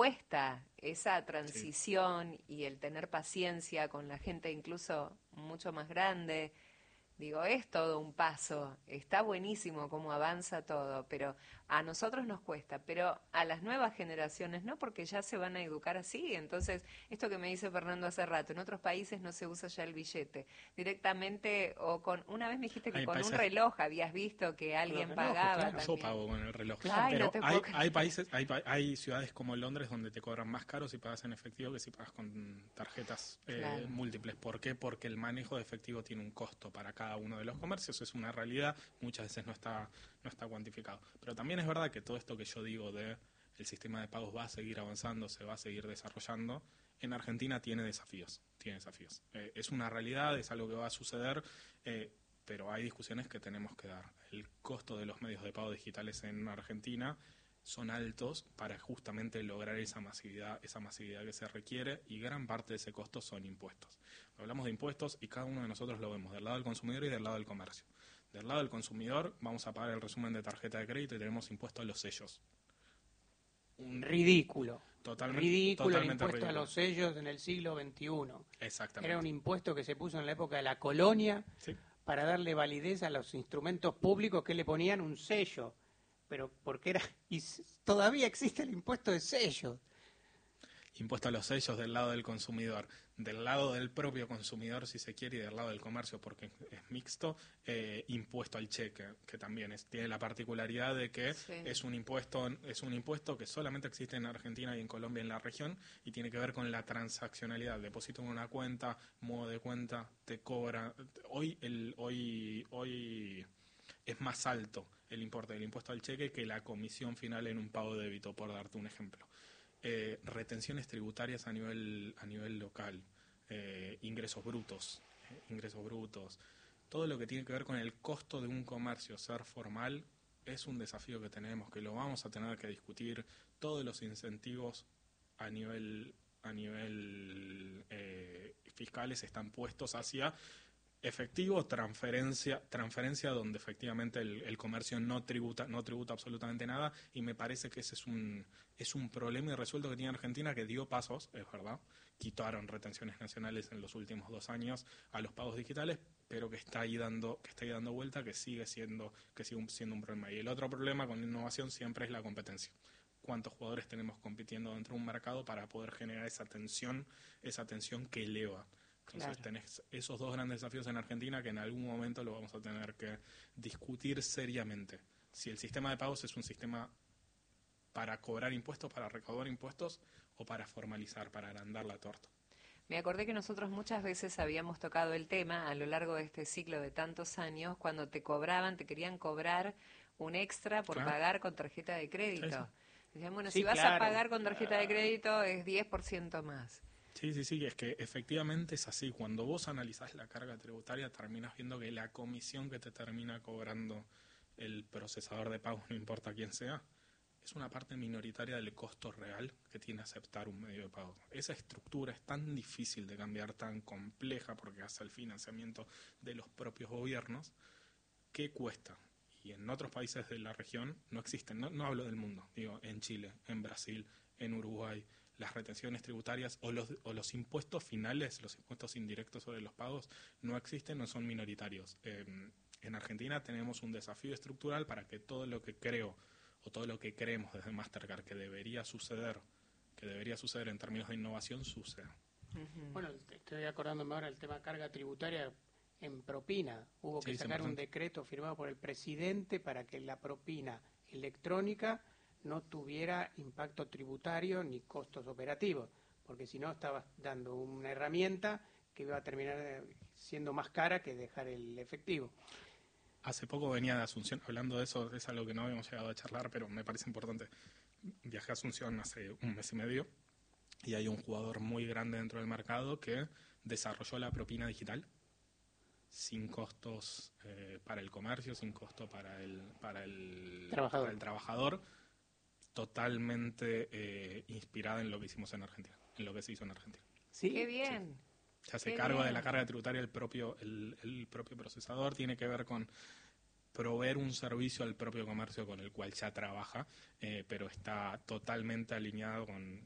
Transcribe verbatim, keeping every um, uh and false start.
cuesta esa Sí. transición y el tener paciencia con la gente incluso mucho más grande. Digo, es todo un paso, está buenísimo cómo avanza todo, pero a nosotros nos cuesta, pero a las nuevas generaciones no, porque ya se van a educar así. Entonces, esto que me dice Fernando hace rato, en otros países no se usa ya el billete directamente, o con, una vez me dijiste que Hay con un países reloj habías visto que Con los alguien relojes, pagaba claro. Yo también. pago con el reloj, Claro. Ay, no pero te puedo hay creer. hay países, hay, pa- hay ciudades como Londres donde te cobran más caro si pagas en efectivo que si pagas con tarjetas eh, Claro. múltiples. ¿Por qué? Porque el manejo de efectivo tiene un costo para cada uno de los comercios, es una realidad, muchas veces no está, no está cuantificado. Pero también es verdad que todo esto que yo digo de el sistema de pagos va a seguir avanzando, se va a seguir desarrollando, en Argentina tiene desafíos, tiene desafíos. Eh, es una realidad, es algo que va a suceder, eh, pero hay discusiones que tenemos que dar. El costo de los medios de pago digitales en Argentina son altos para justamente lograr esa masividad, esa masividad que se requiere, y gran parte de ese costo son impuestos. Hablamos de impuestos y cada uno de nosotros lo vemos del lado del consumidor y del lado del comercio. Del lado del consumidor vamos a pagar el resumen de tarjeta de crédito y tenemos impuesto a los sellos. Un, Ridículo. totalmente, Ridículo el totalmente impuesto ridículo. a los sellos en el siglo veintiuno. Exactamente. Era un impuesto que se puso en la época de la colonia Sí. para darle validez a los instrumentos públicos que le ponían un sello. Pero porque era... Y s- todavía existe el impuesto de sellos. Impuesto a los sellos del lado del consumidor, del lado del propio consumidor si se quiere y del lado del comercio porque es mixto, eh, impuesto al cheque, que también es, tiene la particularidad de que Sí. es un impuesto es un impuesto que solamente existe en Argentina y en Colombia en la región y tiene que ver con la transaccionalidad, deposito en una cuenta, modo de cuenta, te cobra, hoy el hoy hoy es más alto el importe del impuesto al cheque que la comisión final en un pago de débito, por darte un ejemplo. Eh, retenciones tributarias a nivel a nivel local, eh, ingresos brutos, eh, ingresos brutos, todo lo que tiene que ver con el costo de un comercio ser formal es un desafío que tenemos, que lo vamos a tener que discutir. Todos los incentivos a nivel a nivel eh, fiscales están puestos hacia efectivo, transferencia, transferencia donde efectivamente el, el comercio no tributa, no tributa absolutamente nada, y me parece que ese es un, es un problema irresuelto que tiene Argentina, que dio pasos, es verdad, quitaron retenciones nacionales en los últimos dos años a los pagos digitales, pero que está ahí dando, que está ahí dando vuelta, que sigue siendo, que sigue siendo un problema. Y el otro problema con la innovación siempre es la competencia. Cuántos jugadores tenemos compitiendo dentro de un mercado para poder generar esa tensión, esa tensión que eleva. Entonces Claro. tenés esos dos grandes desafíos en Argentina que en algún momento lo vamos a tener que discutir seriamente. Si el sistema de pagos es un sistema para cobrar impuestos, para recaudar impuestos o para formalizar, para agrandar la torta. Me acordé que nosotros muchas veces habíamos tocado el tema a lo largo de este ciclo de tantos años, cuando te cobraban, te querían cobrar un extra por Claro, pagar con tarjeta de sí, sí. crédito. Decían, bueno, si Sí, vas a claro. pagar con tarjeta de crédito es diez por ciento más. Sí, sí, sí, es que efectivamente es así. Cuando vos analizás la carga tributaria, terminas viendo que la comisión que te termina cobrando el procesador de pagos, no importa quién sea, es una parte minoritaria del costo real que tiene aceptar un medio de pago. Esa estructura es tan difícil de cambiar, tan compleja, porque hace el financiamiento de los propios gobiernos, que cuesta. Y en otros países de la región no existen, no, no hablo del mundo, digo, en Chile, en Brasil, en Uruguay, las retenciones tributarias o los, o los impuestos finales, los impuestos indirectos sobre los pagos, no existen, no son minoritarios. Eh, en Argentina tenemos un desafío estructural para que todo lo que creo o todo lo que creemos desde Mastercard que debería suceder, que debería suceder en términos de innovación, suceda. Ujú. Bueno, estoy acordándome ahora del tema carga tributaria en propina. Hubo que Sí, sacar un cien por ciento. decreto firmado por el presidente para que la propina electrónica no tuviera impacto tributario ni costos operativos, porque si no estabas dando una herramienta que iba a terminar eh, siendo más cara que dejar el efectivo. Hace poco venía de Asunción, hablando de eso, es algo que no habíamos llegado a charlar, pero me parece importante. Viajé a Asunción hace un mes y medio y hay un jugador muy grande dentro del mercado que desarrolló la propina digital sin costos eh, para el comercio, sin costo para el, para el, para Trabajador. el trabajador, totalmente eh, inspirada en lo que hicimos en Argentina, en lo que se hizo en Argentina. Qué Sí, Sí. bien, Se hace qué cargo de la bien. carga tributaria el propio, el, el propio procesador, tiene que ver con proveer un servicio al propio comercio con el cual ya trabaja, eh, pero está totalmente alineado con,